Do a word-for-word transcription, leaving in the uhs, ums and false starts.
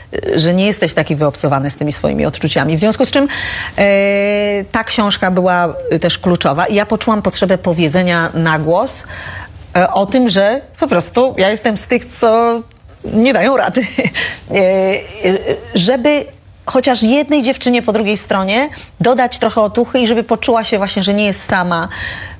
że nie jesteś taki wyobcowany z tymi swoimi odczuciami. W związku z czym e, ta książka była też kluczowa i ja poczułam potrzebę powiedzenia na głos e, o tym, że po prostu ja jestem z tych, co nie dają rady. E, żeby chociaż jednej dziewczynie po drugiej stronie dodać trochę otuchy i żeby poczuła się właśnie, że nie jest sama,